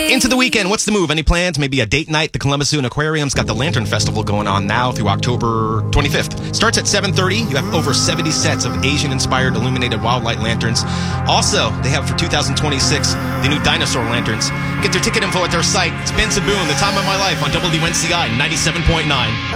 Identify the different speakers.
Speaker 1: Into the weekend, what's the move? Any plans? Maybe a date night? The Columbus Zoo and Aquarium's got the Lantern Festival going on now through October 25th. Starts at 7:30. You have over 70 sets of Asian-inspired illuminated wildlight lanterns. Also, they have for 2026 the new dinosaur lanterns. Get their ticket info at their site. It's Ben Saboon, The Time of My Life on WNCI 97.9.